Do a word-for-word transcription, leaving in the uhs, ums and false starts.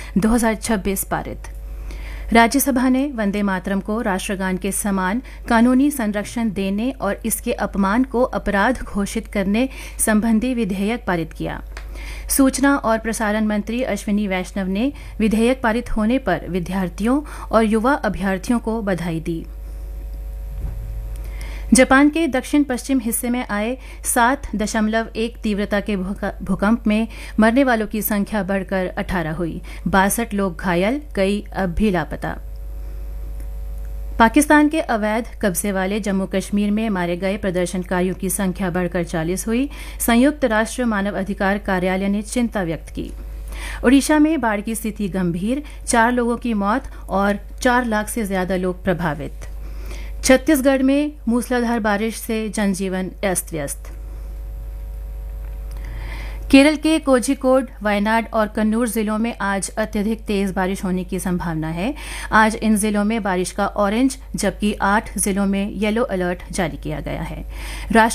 दो हज़ार छब्बीस पारित। राज्यसभा ने वंदे मातरम को राष्ट्रगान के समान कानूनी संरक्षण देने और इसके अपमान को अपराध घोषित करने संबंधी विधेयक पारित किया। सूचना और प्रसारण मंत्री अश्विनी वैष्णव ने विधेयक पारित होने पर विद्यार्थियों और युवा अभ्यर्थियों को बधाई दी। जापान के दक्षिण पश्चिम हिस्से में आए सात दशमलव एक तीव्रता के भूकंप में मरने वालों की संख्या बढ़कर अठारह हुई। बासठ लोग घायल, कई अब भी लापता। पाकिस्तान के अवैध कब्जे वाले जम्मू कश्मीर में मारे गए प्रदर्शनकारियों की संख्या बढ़कर चालीस हुई। संयुक्त राष्ट्र मानव अधिकार कार्यालय ने चिंता व्यक्त की। ओडिशा में बाढ़ की स्थिति गंभीर, चार लोगों की मौत और चार लाख से ज्यादा लोग प्रभावित। छत्तीसगढ़ में मूसलाधार बारिश से जनजीवन अस्त व्यस्त। केरल के कोझिकोड, वायनाड और कन्नूर जिलों में आज अत्यधिक तेज बारिश होने की संभावना है। आज इन जिलों में बारिश का ऑरेंज जबकि आठ जिलों में येलो अलर्ट जारी किया गया है।